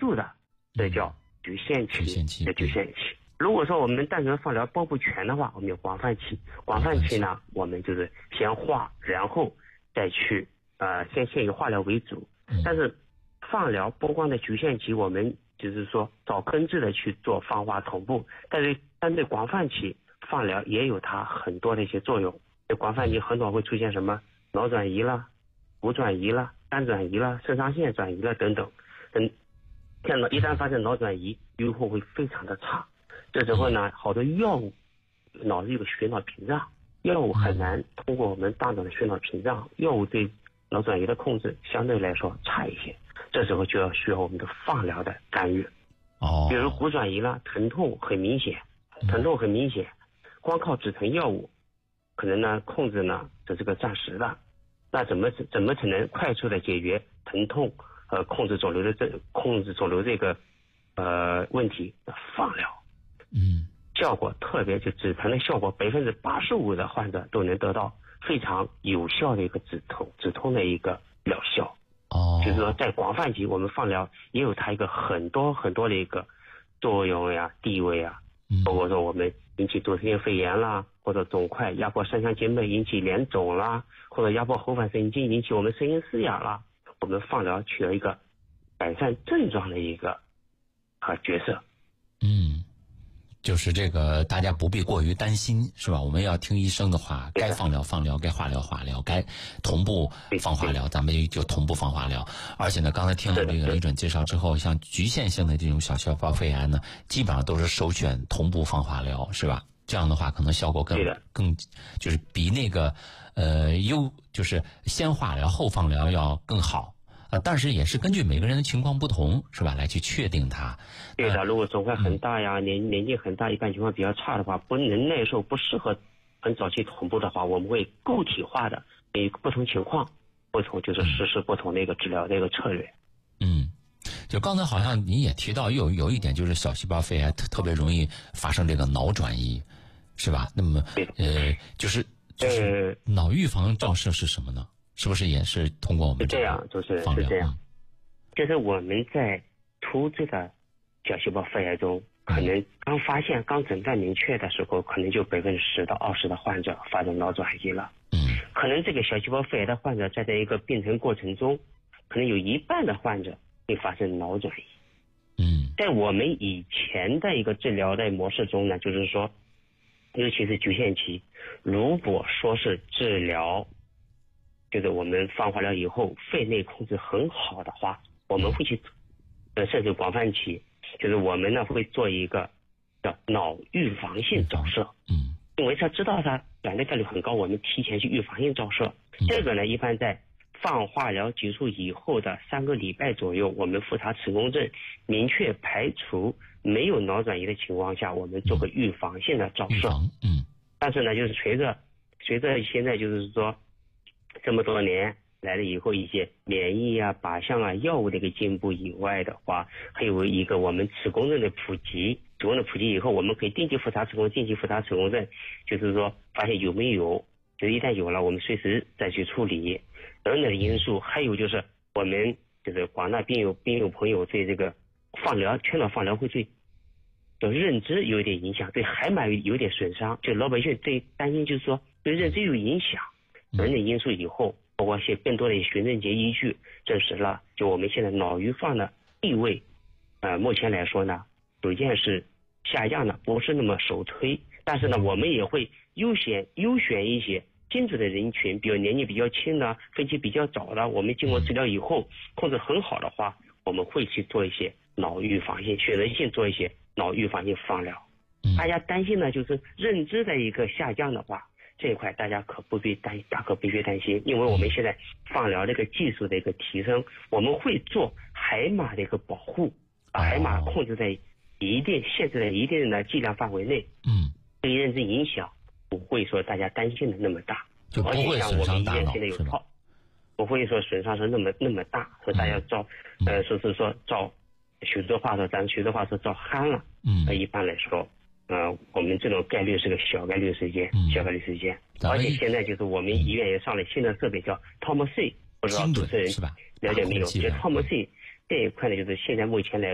度的，这叫局限期的局限期。如果说我们单纯放疗包不全的话，我们有广泛期。广泛期呢，我们就是先化，然后再去先以化疗为主。但是放疗播光的局限期，我们就是说找根治的去做放化同步。但是针对广泛期放疗也有它很多的一些作用。广泛期很多会出现什么脑转移了、骨转移了、肝转移了、肾上腺转移了等等。看到一旦发生脑转移，预后会非常的差。这时候呢，好多药物，脑子有个血脑屏障，药物很难通过我们大脑的血脑屏障，药物对脑转移的控制相对来说差一些。这时候就要需要我们的放疗的干预。比如骨转移了，疼痛很明显，光靠止疼药物，可能呢控制呢这是个暂时的。那怎么才能快速的解决疼痛控制肿瘤这个问题？放疗。效果特别就止疼的效果，85%的患者都能得到非常有效的一个止痛的一个疗效。就是说在广泛期我们放疗也有它一个很多的一个作用呀、地位啊，包括说我们引起多腺肺炎啦，或者肿块压迫三腔经脉引起脸肿啦，或者压迫后反神经引起我们声音嘶哑啦，我们放疗起了一个改善症状的一个角色。 就是这个大家不必过于担心，是吧？我们要听医生的话，该放疗放疗，该化疗化疗，该同步放化疗，咱们就同步放化疗。而且呢，刚才听了这个李准介绍之后，像局限性的这种小细胞肺癌呢，基本上都是首选同步放化疗，是吧？这样的话可能效果更就是比那个就是先化疗后放疗要更好。但是也是根据每个人的情况不同，是吧，来去确定它。 对的，如果肿块很大呀，年纪很大，一般情况比较差的话，不能耐受，不适合很早期同步的话，我们会个体化的不同情况就是实施不同的一个治疗的一个策略。 就刚才好像你也提到有一点，就是小细胞肺癌特别容易发生这个脑转移，是吧？那么就是脑预防照射是什么呢？是不是也是通过我们这样是这样，就是我们在初这个小细胞肺癌中，可能刚发现、刚诊断明确的时候，可能就10%到20%的患者发生脑转移了。可能这个小细胞肺癌的患者在这一个病程过程中，可能有一半的患者会发生脑转移。在我们以前的一个治疗的模式中呢，就是说，尤其是局限期，如果说是治疗。就是我们放化疗以后肺内控制很好的话，我们会去甚至广泛期，就是我们呢会做一个叫脑预防性照射。因为他知道他转的概率很高，我们提前去预防性照射。这个呢一般在放化疗结束以后的3个礼拜左右，我们复查磁共振，明确排除没有脑转移的情况下，我们做个预防性的照射。但是呢就是随着现在就是说这么多年来了以后，一些免疫啊、靶向啊、药物的一个进步以外的话，还有一个我们磁共振的普及。磁共振普及以后，我们可以定期复查磁共振，定期复查磁共振，就是说发现有没有，就一旦有了，我们随时再去处理等等的因素。还有就是我们就是广大病友朋友对这个全脑放疗会对认知有一点影响，对海马有点损伤，就老百姓对担心就是说对认知有影响。等等因素以后，包括一些更多的循证节依据证实了，就我们现在脑预防的地位，目前来说呢，逐渐是下降的，不是那么首推。但是呢，我们也会优选一些精准的人群，比如年纪比较轻的、分期比较早的，我们经过治疗以后控制很好的话，我们会去做一些脑预防性、选择性做一些脑预防性放疗。大家担心呢，就是认知的一个下降的话。这一块大家大可必须担心，因为我们现在放疗这个技术的一个提升，我们会做海马的一个保护，把海马控制在限制在一定的剂量范围内，对认知影响不会说大家担心的那么大，而且像我们医院现在有套，不会说损伤是那么大，说大家照照徐州话说照憨了，一般来说。我们这种概率是个小概率事件，而且现在就是我们医院也上了新的设备叫 Tom C， 不知道主持人了解没有？就 Tom C 这一块呢，就是现在目前来